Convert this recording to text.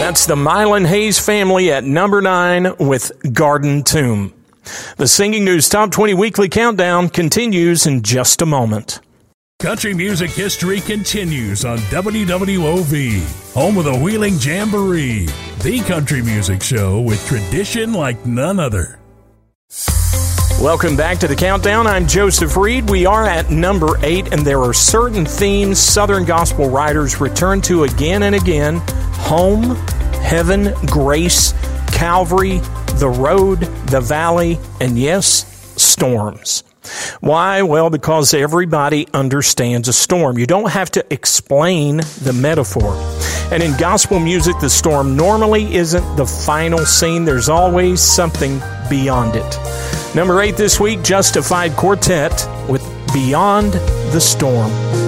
That's the Mylan Hayes family at number 9 with Garden Tomb. The Singing News Top 20 Weekly Countdown continues in just a moment. Country music history continues on WWOV, home of the Wheeling Jamboree, the country music show with tradition like none other. Welcome back to the Countdown. I'm Joseph Reed. We are at number 8, and there are certain themes Southern gospel writers return to again and again: home, heaven, grace, Calvary, the road, the valley, and yes, storms. Why? Well, because everybody understands a storm. You don't have to explain the metaphor. And in gospel music, the storm normally isn't the final scene. There's always something beyond it. Number 8 this week, Justified Quartet with Beyond the Storm.